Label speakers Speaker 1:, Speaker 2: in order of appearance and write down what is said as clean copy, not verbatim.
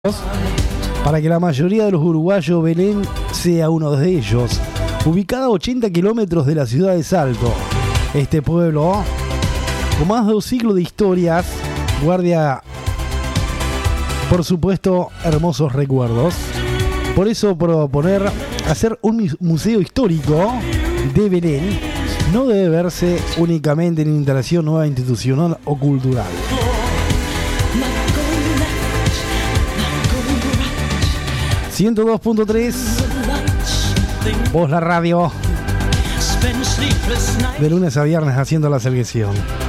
Speaker 1: para que la mayoría de los uruguayos Belén sea uno de ellos. Ubicada a 80 kilómetros de la ciudad de Salto, este pueblo, con más de 2 siglos de historias, guarda, por supuesto, hermosos recuerdos. Por eso proponer hacer un museo histórico de Belén no debe verse únicamente en instalación nueva institucional o cultural. ...102.3... Voz la radio... ...de lunes a viernes haciendo la selección.